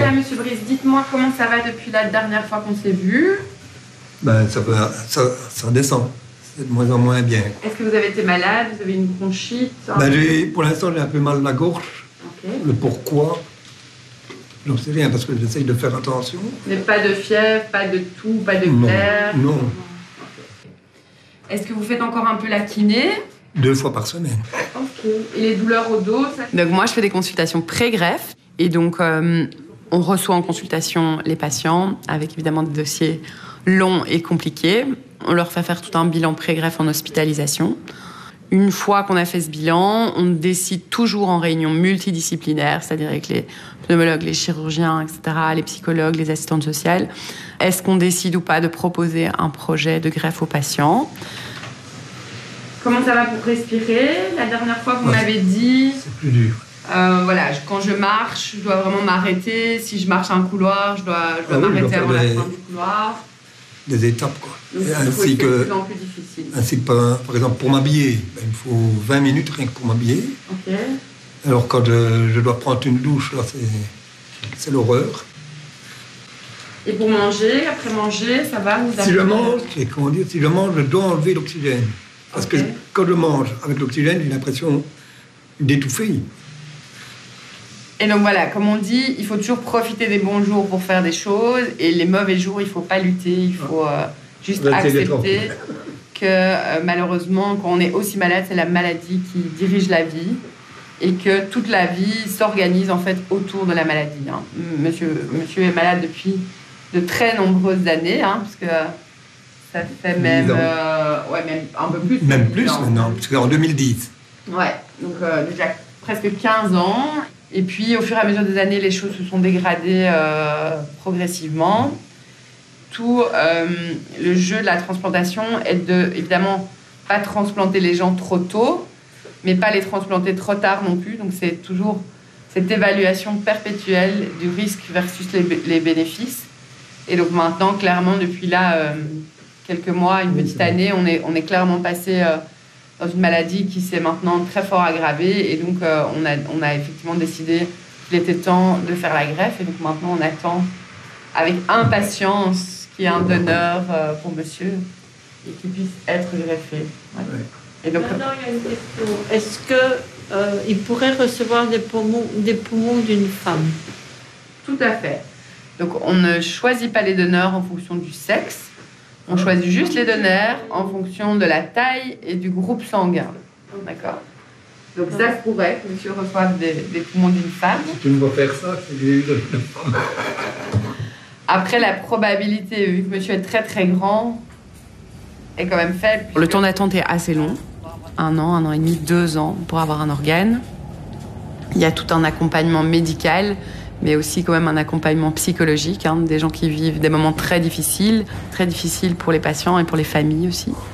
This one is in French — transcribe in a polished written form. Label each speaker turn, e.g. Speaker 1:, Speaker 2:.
Speaker 1: Après, monsieur Brice, dites-moi comment ça va depuis la dernière fois qu'on s'est vu.
Speaker 2: Ben, ça descend. C'est de moins en moins bien.
Speaker 1: Est-ce que vous avez été malade? Vous avez une bronchite?
Speaker 2: Pour l'instant, j'ai un peu mal à la gorge.
Speaker 1: Okay.
Speaker 2: Le pourquoi, j'en sais rien, parce que j'essaye de faire attention.
Speaker 1: Mais pas de fièvre, pas de toux, pas de glaire?
Speaker 2: Non.
Speaker 1: Est-ce que vous faites encore un peu la kiné?
Speaker 2: 2 fois par semaine.
Speaker 1: Ok. Et les douleurs au dos ça...
Speaker 3: Donc moi, je fais des consultations pré-greffe. Et donc, on reçoit en consultation les patients avec évidemment des dossiers longs et compliqués. On leur fait faire tout un bilan pré-greffe en hospitalisation. Une fois qu'on a fait ce bilan, on décide toujours en réunion multidisciplinaire, c'est-à-dire avec les pneumologues, les chirurgiens, etc., les psychologues, les assistantes sociales. Est-ce qu'on décide ou pas de proposer un projet de greffe aux patients?
Speaker 1: Comment ça va pour respirer? La dernière fois, vous m'avez dit...
Speaker 2: C'est plus dur.
Speaker 1: Voilà, quand je marche, je dois vraiment m'arrêter. Si je marche un couloir, je dois m'arrêter avant la fin du couloir.
Speaker 2: Des étapes, quoi.
Speaker 1: Donc,
Speaker 2: ainsi que,
Speaker 1: c'est de plus en plus difficile.
Speaker 2: Ainsi que, par exemple, pour m'habiller, il me faut 20 minutes rien que pour m'habiller.
Speaker 1: Ok.
Speaker 2: Alors, quand je dois prendre une douche, là, c'est l'horreur.
Speaker 1: Et pour manger, après manger, ça va vous
Speaker 2: Si je mange, je dois enlever l'oxygène. Parce que quand je mange avec l'oxygène, j'ai l'impression d'étouffer.
Speaker 1: Et donc voilà, comme on dit, il faut toujours profiter des bons jours pour faire des choses. Et les mauvais jours, il ne faut pas lutter. Il faut juste accepter que malheureusement, quand on est aussi malade, c'est la maladie qui dirige la vie. Et que toute la vie s'organise en fait autour de la maladie. Hein. Monsieur est malade depuis de très nombreuses années, hein, parce que ça fait même un peu plus.
Speaker 2: Même plus maintenant, parce qu'en 2010.
Speaker 1: Ouais, donc déjà presque 15 ans. Et puis, au fur et à mesure des années, les choses se sont dégradées progressivement. Tout le jeu de la transplantation est de, évidemment, pas transplanter les gens trop tôt, mais pas les transplanter trop tard non plus. Donc, c'est toujours cette évaluation perpétuelle du risque versus les bénéfices. Et donc, maintenant, clairement, depuis là, quelques mois, une petite année, on est clairement passé... dans une maladie qui s'est maintenant très fort aggravée. Et donc, on a effectivement décidé qu'il était temps de faire la greffe. Et donc, maintenant, on attend avec impatience qu'il y ait un donneur pour monsieur et qu'il puisse être greffé. Ouais.
Speaker 2: Ouais.
Speaker 1: Et donc,
Speaker 4: maintenant, il y a une question. Est-ce qu'il pourrait recevoir des poumons d'une femme?
Speaker 1: Tout à fait. Donc, on ne choisit pas les donneurs en fonction du sexe. On choisit juste les donneurs en fonction de la taille et du groupe sanguin. D'accord? Donc ça pourrait que monsieur reçoive des poumons d'une femme.
Speaker 2: Si tu me vas faire ça, c'est que j'ai eu de femme.
Speaker 1: Après, la probabilité, vu que monsieur est très très grand, est quand même faible.
Speaker 3: Le temps d'attente est assez long. 1 an et demi, 2 ans pour avoir un organe. Il y a tout un accompagnement médical, mais aussi quand même un accompagnement psychologique, hein, des gens qui vivent des moments très difficiles pour les patients et pour les familles aussi.